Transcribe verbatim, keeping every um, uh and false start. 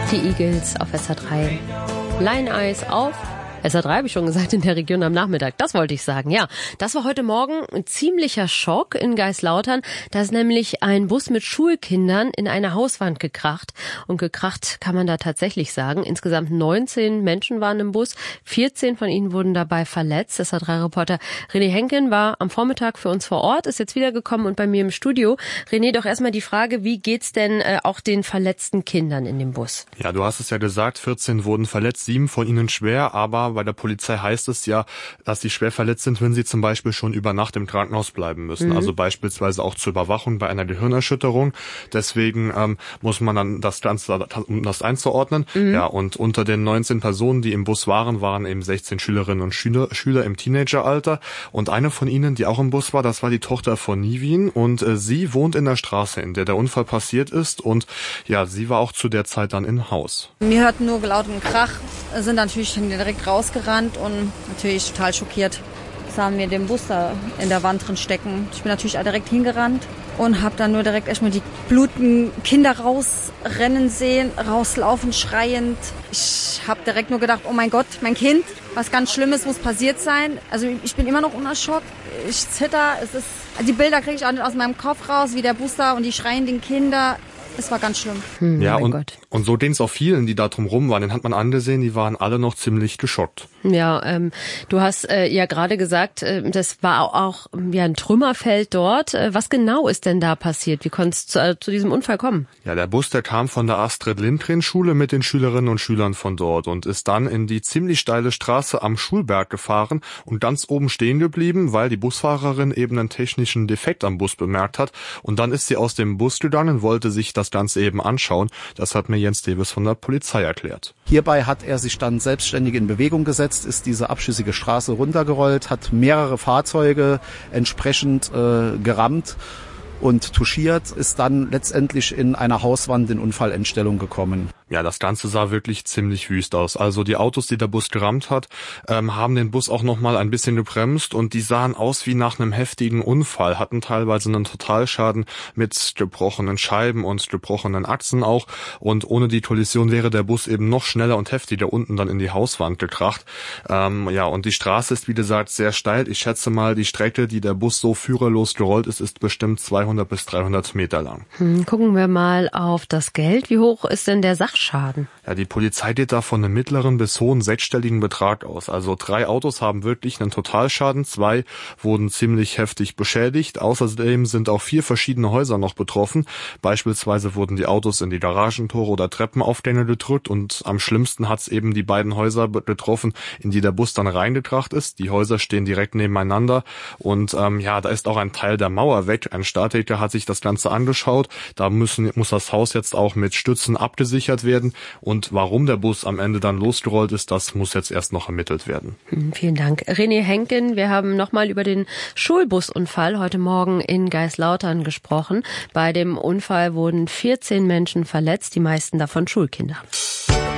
Die Eagles auf S R drei. Line Eyes auf S R drei habe ich schon gesagt, in der Region am Nachmittag. Das wollte ich sagen, ja. Das war heute Morgen ein ziemlicher Schock in Geislautern. Da ist nämlich ein Bus mit Schulkindern in eine Hauswand gekracht. Und gekracht kann man da tatsächlich sagen. Insgesamt neunzehn Menschen waren im Bus. vierzehn von ihnen wurden dabei verletzt. S R drei Reporter René Henken war am Vormittag für uns vor Ort, ist jetzt wiedergekommen und bei mir im Studio. René, doch erstmal die Frage, wie geht's denn äh, auch den verletzten Kindern in dem Bus? Ja, du hast es ja gesagt, vierzehn wurden verletzt, sieben von ihnen schwer, aber bei der Polizei heißt es ja, dass sie schwer verletzt sind, wenn sie zum Beispiel schon über Nacht im Krankenhaus bleiben müssen. Mhm. Also beispielsweise auch zur Überwachung bei einer Gehirnerschütterung. Deswegen ähm, muss man dann das Ganze, um das einzuordnen. Mhm. Ja, und unter den neunzehn Personen, die im Bus waren, waren eben sechzehn Schülerinnen und Schüler, Schüler im Teenageralter. Und eine von ihnen, die auch im Bus war, das war die Tochter von Nivin. Und äh, sie wohnt in der Straße, in der der Unfall passiert ist. Und ja, sie war auch zu der Zeit dann im Haus. Wir hörten nur lauten Krach, sind natürlich direkt rausgerannt und natürlich total schockiert. Sahen wir den Bus da in der Wand drin stecken. Ich bin natürlich direkt hingerannt und habe dann nur direkt erstmal die blutigen Kinder rausrennen sehen, rauslaufen, schreiend. Ich habe direkt nur gedacht, oh mein Gott, mein Kind, was ganz Schlimmes muss passiert sein. Also ich bin immer noch unter Schock. Ich zitter. Es ist, die Bilder kriege ich auch nicht aus meinem Kopf raus, wie der Bus da und die schreienden Kinder. Es war ganz schlimm. Hm, ja, und, und so ging es auch vielen, die da drumherum waren. Den hat man angesehen, die waren alle noch ziemlich geschockt. Ja, ähm, du hast äh, ja gerade gesagt, äh, das war auch ja, ein Trümmerfeld dort. Äh, was genau ist denn da passiert? Wie konnte es zu, äh, zu diesem Unfall kommen? Ja, der Bus, der kam von der Astrid-Lindgren-Schule mit den Schülerinnen und Schülern von dort und ist dann in die ziemlich steile Straße am Schulberg gefahren und ganz oben stehen geblieben, weil die Busfahrerin eben einen technischen Defekt am Bus bemerkt hat. Und dann ist sie aus dem Bus gegangen, wollte sich das Ganze eben anschauen. Das hat mir Jens Davis von der Polizei erklärt. Hierbei hat er sich dann selbstständig in Bewegung gesetzt, ist diese abschüssige Straße runtergerollt, hat mehrere Fahrzeuge entsprechend äh, gerammt und touchiert, ist dann letztendlich in einer Hauswand in Unfallentstellung gekommen. Ja, das Ganze sah wirklich ziemlich wüst aus. Also die Autos, die der Bus gerammt hat, ähm, haben den Bus auch noch mal ein bisschen gebremst und die sahen aus wie nach einem heftigen Unfall, hatten teilweise einen Totalschaden mit gebrochenen Scheiben und gebrochenen Achsen auch. Und ohne die Kollision wäre der Bus eben noch schneller und heftiger unten dann in die Hauswand gekracht. Ähm, ja, und die Straße ist, wie gesagt, sehr steil. Ich schätze mal, die Strecke, die der Bus so führerlos gerollt ist, ist bestimmt zweihundert bis dreihundert Meter lang. Hm, gucken wir mal auf das Geld. Wie hoch ist denn der Sachschaden? Schaden. Ja, die Polizei geht da von einem mittleren bis hohen sechsstelligen Betrag aus. Also drei Autos haben wirklich einen Totalschaden, zwei wurden ziemlich heftig beschädigt. Außerdem sind auch vier verschiedene Häuser noch betroffen. Beispielsweise wurden die Autos in die Garagentore oder Treppenaufgänge gedrückt und am schlimmsten hat es eben die beiden Häuser betroffen, in die der Bus dann reingekracht ist. Die Häuser stehen direkt nebeneinander und ähm, ja, da ist auch ein Teil der Mauer weg. Ein Statiker hat sich das Ganze angeschaut. Da müssen, muss das Haus jetzt auch mit Stützen abgesichert werden. werden. Und warum der Bus am Ende dann losgerollt ist, das muss jetzt erst noch ermittelt werden. Vielen Dank. René Henken, wir haben nochmal über den Schulbusunfall heute Morgen in Geislautern gesprochen. Bei dem Unfall wurden vierzehn Menschen verletzt, die meisten davon Schulkinder.